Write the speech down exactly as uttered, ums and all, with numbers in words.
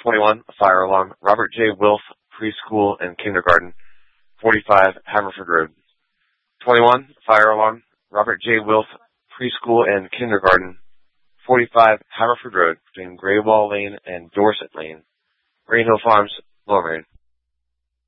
twenty-one, a fire alarm, Robert J. Wilf Preschool and Kindergarten, forty-five, Haverford Road. twenty-one, fire alarm, Robert J. Wilf Preschool and Kindergarten, forty-five, Haverford Road, between Greywall Lane and Dorset Lane, Green Hill Farms, Lower Merion.